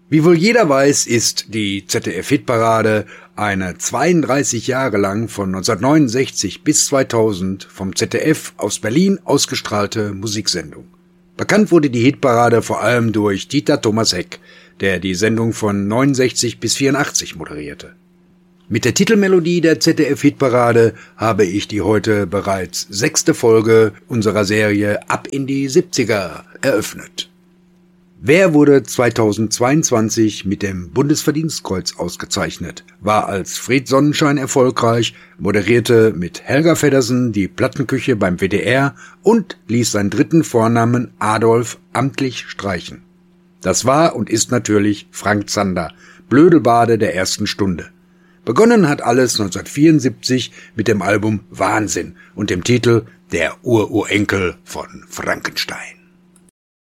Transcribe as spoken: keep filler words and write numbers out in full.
Wie wohl jeder weiß, ist die Z D F-Hitparade eine zweiunddreißig Jahre lang von neunzehnhundertneunundsechzig bis zweitausend vom Z D F aus Berlin ausgestrahlte Musiksendung. Bekannt wurde die Hitparade vor allem durch Dieter Thomas Heck, der die Sendung von neunundsechzig bis vierundachtzig moderierte. Mit der Titelmelodie der Z D F-Hitparade habe ich die heute bereits sechste Folge unserer Serie Ab in die siebziger eröffnet. Wer wurde zweitausendzweiundzwanzig mit dem Bundesverdienstkreuz ausgezeichnet, war als Fred Sonnenschein erfolgreich, moderierte mit Helga Feddersen die Plattenküche beim W D R und ließ seinen dritten Vornamen Adolf amtlich streichen. Das war und ist natürlich Frank Zander, Blödelbade der ersten Stunde. Begonnen hat alles neunzehnhundertvierundsiebzig mit dem Album Wahnsinn und dem Titel Der Ururenkel von Frankenstein.